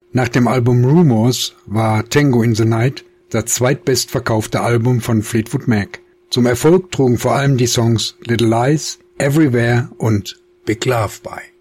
Nach dem Album Rumors war Tango in the Night das zweitbestverkaufte Album von Fleetwood Mac. Zum Erfolg trugen vor allem die Songs Little Lies, Everywhere und Big Love bei.